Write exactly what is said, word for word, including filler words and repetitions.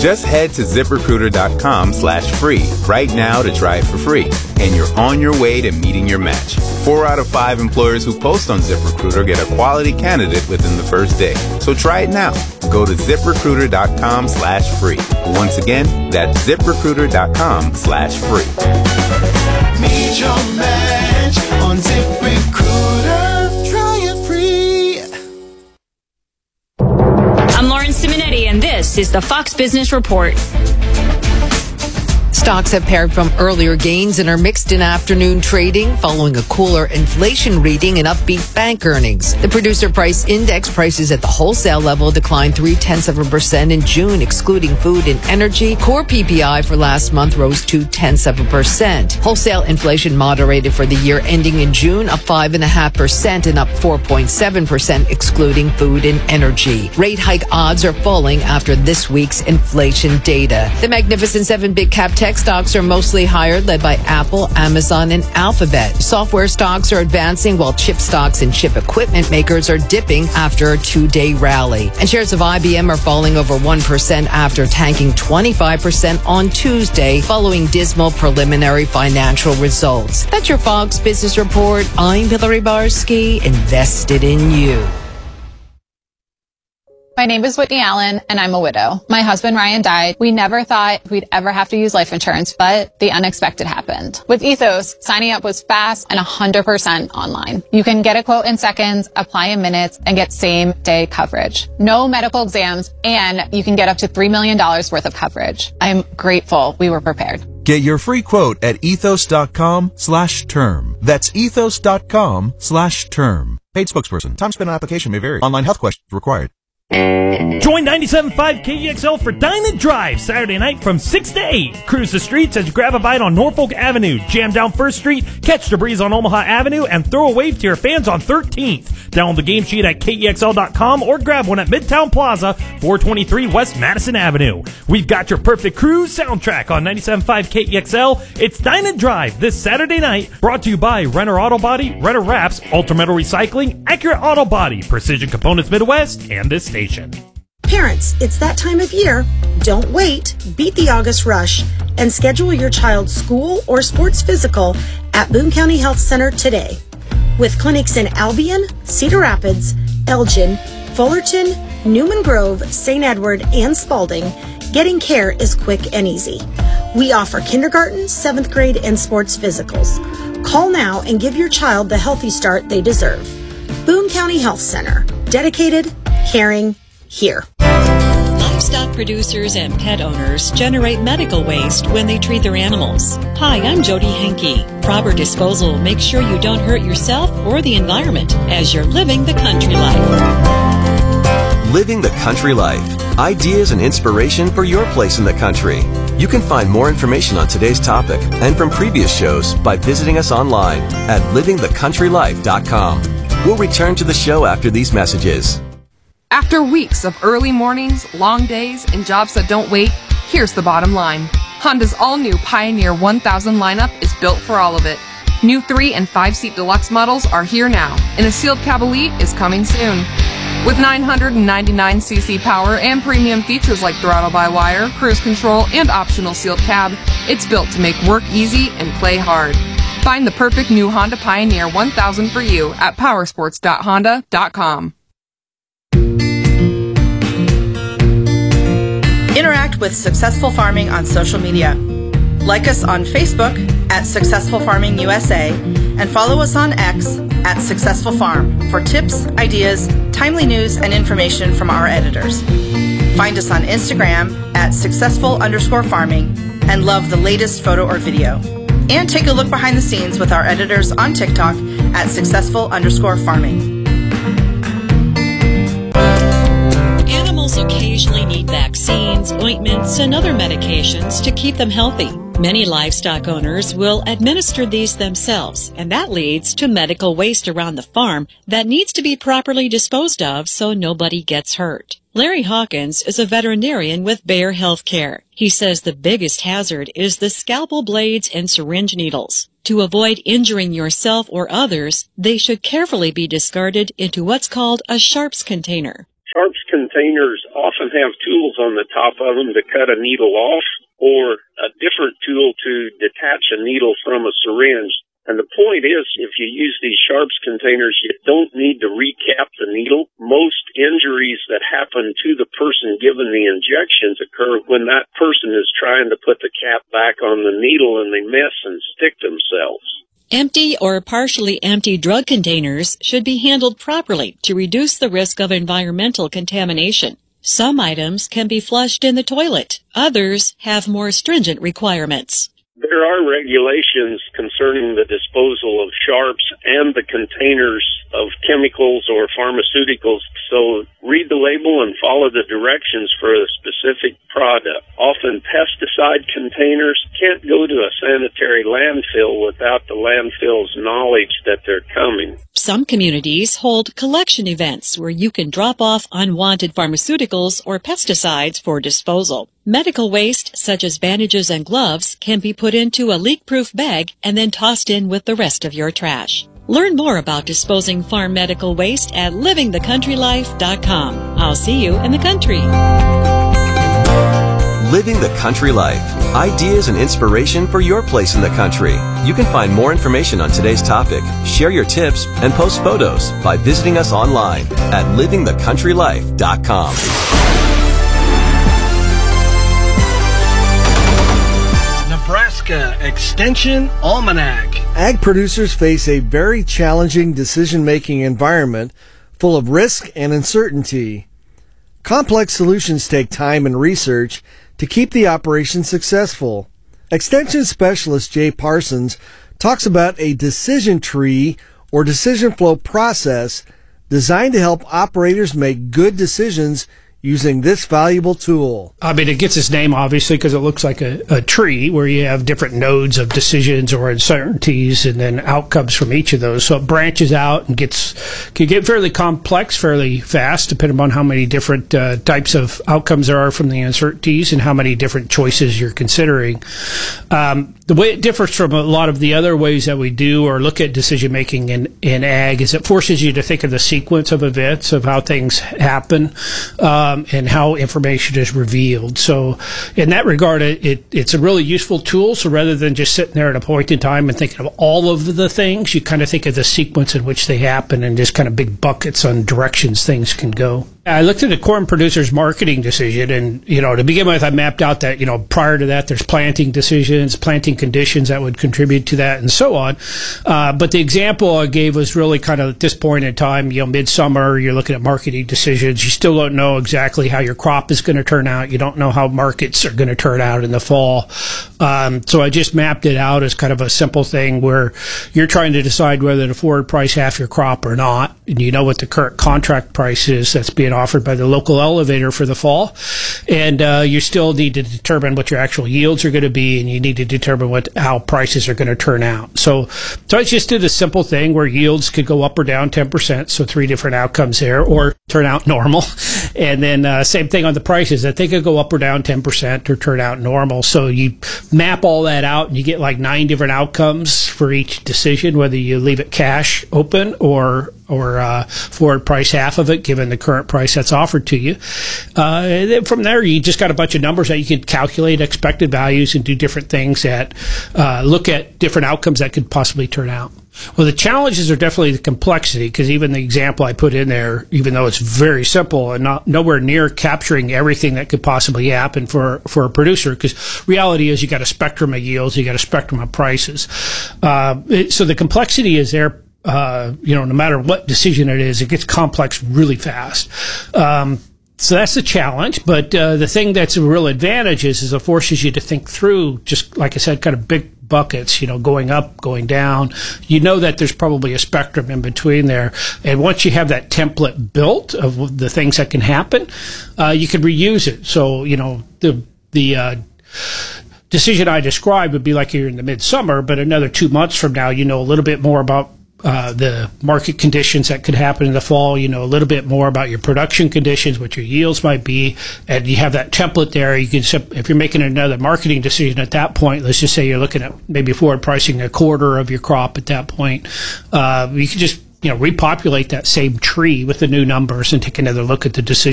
Just head to ZipRecruiter.com slash free right now to try it for free. And you're on your way to meeting your match. Four out of five employers who post on ZipRecruiter get a quality candidate within the first day. So try it now. Go to ZipRecruiter.com slash free. Once again, that's ZipRecruiter.com slash free. Meet your match on ZipRecruiter. Try it free. I'm Lauren Simonetti, and this is the Fox Business Report. Stocks have pared from earlier gains and are mixed in afternoon trading following a cooler inflation reading and upbeat bank earnings. The producer price index prices at the wholesale level declined three-tenths of a percent in June, excluding food and energy. Core P P I for last month rose two-tenths of a percent. Wholesale inflation moderated for the year ending in June, up five point five percent and up four point seven percent excluding food and energy. Rate hike odds are falling after this week's inflation data. The Magnificent Seven big cap tech stocks are mostly higher, led by Apple, Amazon, and Alphabet. Software stocks are advancing, while chip stocks and chip equipment makers are dipping after a two-day rally. And shares of I B M are falling over one percent after tanking twenty-five percent on Tuesday, following dismal preliminary financial results. That's your Fox Business Report. I'm Hillary Barsky, invested in you. My name is Whitney Allen, and I'm a widow. My husband, Ryan, died. We never thought we'd ever have to use life insurance, but the unexpected happened. With Ethos, signing up was fast and one hundred percent online. You can get a quote in seconds, apply in minutes, and get same-day coverage. No medical exams, and you can get up to three million dollars worth of coverage. I'm grateful we were prepared. Get your free quote at ethos.com slash term. That's ethos.com slash term. Paid spokesperson. Time spent on application may vary. Online health questions required. Join ninety-seven point five K E X L for Dine and Drive Saturday night from six to eight. Cruise the streets as you grab a bite on Norfolk Avenue, jam down First Street, catch the breeze on Omaha Avenue, and throw a wave to your fans on thirteenth. Download the game sheet at K E X L dot com or grab one at Midtown Plaza, four twenty-three West Madison Avenue. We've got your perfect cruise soundtrack on ninety-seven point five K E X L. It's Dine and Drive this Saturday night, brought to you by Renner Auto Body, Renner Wraps, Ultrametal Recycling, Accurate Auto Body, Precision Components Midwest, and this station. Parents, it's that time of year. Don't wait. Beat the August rush and schedule your child's school or sports physical at Boone County Health Center today. With clinics in Albion, Cedar Rapids, Elgin, Fullerton, Newman Grove, Saint Edward, and Spalding, getting care is quick and easy. We offer kindergarten, seventh grade, and sports physicals. Call now and give your child the healthy start they deserve. Boone County Health Center. Dedicated, caring, here. Livestock producers and pet owners generate medical waste when they treat their animals. Hi, I'm Jody Henke. Proper disposal makes sure you don't hurt yourself or the environment as you're living the country life. Living the country life. Ideas and inspiration for your place in the country. You can find more information on today's topic and from previous shows by visiting us online at living the country life dot com. We'll return to the show after these messages. After weeks of early mornings, long days, and jobs that don't wait, here's the bottom line. Honda's all-new Pioneer one thousand lineup is built for all of it. New three and five seat deluxe models are here now, and a sealed cab Elite is coming soon. With nine hundred ninety-nine c c power and premium features like throttle-by-wire, cruise control, and optional sealed cab, it's built to make work easy and play hard. Find the perfect new Honda Pioneer one thousand for you at powersports dot honda dot com. Interact with Successful Farming on social media. Like us on Facebook at Successful Farming U S A and follow us on X at Successful Farm for tips, ideas, timely news, and information from our editors. Find us on Instagram at successful underscore farming and love the latest photo or video. And take a look behind the scenes with our editors on TikTok at successful underscore farming. Animals occasionally need vaccines, ointments, and other medications to keep them healthy. Many livestock owners will administer these themselves, and that leads to medical waste around the farm that needs to be properly disposed of so nobody gets hurt. Larry Hawkins is a veterinarian with Bayer Healthcare. He says the biggest hazard is the scalpel blades and syringe needles. To avoid injuring yourself or others, they should carefully be discarded into what's called a sharps container. Sharps containers often don't have tools on the top of them to cut a needle off or a different tool to detach a needle from a syringe. And the point is, if you use these sharps containers, you don't need to recap the needle. Most injuries that happen to the person given the injections occur when that person is trying to put the cap back on the needle and they miss and stick themselves. Empty or partially empty drug containers should be handled properly to reduce the risk of environmental contamination. Some items can be flushed in the toilet. Others have more stringent requirements. There are regulations concerning the disposal of sharps and the containers of chemicals or pharmaceuticals, so read the label and follow the directions for a specific product. Often pesticide containers can't go to a sanitary landfill without the landfill's knowledge that they're coming. Some communities hold collection events where you can drop off unwanted pharmaceuticals or pesticides for disposal. Medical waste, such as bandages and gloves, can be put into a leak-proof bag and then tossed in with the rest of your trash. Learn more about disposing farm medical waste at living the country life dot com. I'll see you in the country. Living the Country Life. Ideas and inspiration for your place in the country. You can find more information on today's topic, share your tips, and post photos by visiting us online at living the country life dot com. Nebraska Extension Almanac. Ag producers face a very challenging decision-making environment full of risk and uncertainty. Complex solutions take time and research to keep the operation successful. Extension specialist Jay Parsons talks about a decision tree or decision flow process designed to help operators make good decisions using this valuable tool. I mean, it gets its name, obviously, because it looks like a, a tree where you have different nodes of decisions or uncertainties and then outcomes from each of those. So it branches out and gets can get fairly complex fairly fast, depending on how many different uh, types of outcomes there are from the uncertainties and how many different choices you're considering. Um, the way it differs from a lot of the other ways that we do or look at decision-making in, in ag is it forces you to think of the sequence of events, of how things happen, uh, Um, and how information is revealed. So in that regard, it, it, it's a really useful tool. So rather than just sitting there at a point in time and thinking of all of the things, you kind of think of the sequence in which they happen and just kind of big buckets on directions things can go. I looked at the corn producer's marketing decision, and, you know, to begin with, I mapped out that, you know, prior to that, there's planting decisions, planting conditions that would contribute to that, and so on. Uh, but the example I gave was really kind of at this point in time, you know, midsummer, you're looking at marketing decisions. You still don't know exactly how your crop is going to turn out. You don't know how markets are going to turn out in the fall. Um, so I just mapped it out as kind of a simple thing where you're trying to decide whether to forward price half your crop or not, and you know what the current contract price is that's being offered by the local elevator for the fall, and uh, you still need to determine what your actual yields are going to be, and you need to determine what how prices are going to turn out. So, so I just did a simple thing where yields could go up or down ten percent, so three different outcomes there, or turn out normal, and then uh, same thing on the prices, that they could go up or down ten percent or turn out normal. So you map all that out, and you get like nine different outcomes for each decision, whether you leave it cash open or or uh, forward price half of it, given the current price that's offered to you. Uh, and then from there, you just got a bunch of numbers that you can calculate expected values and do different things that uh, look at different outcomes that could possibly turn out. Well, the challenges are definitely the complexity, because even the example I put in there, even though it's very simple and not nowhere near capturing everything that could possibly happen for, for a producer, because reality is you got a spectrum of yields, you got a spectrum of prices. Uh, it, so the complexity is there. Uh, you know, no matter what decision it is, it gets complex really fast. Um, so that's the challenge. But uh, the thing that's a real advantage is, is it forces you to think through, just like I said, kind of big buckets, you know, going up, going down. You know that there's probably a spectrum in between there. And once you have that template built of the things that can happen, uh, you can reuse it. So, you know, the, the, uh, decision I described would be like you're in the midsummer, but another two months from now, you know a little bit more about Uh, the market conditions that could happen in the fall, you know, a little bit more about your production conditions, what your yields might be, and you have that template there. You can, if you're making another marketing decision at that point, let's just say you're looking at maybe forward pricing a quarter of your crop at that point, uh, you can just, you know, repopulate that same tree with the new numbers and take another look at the decision.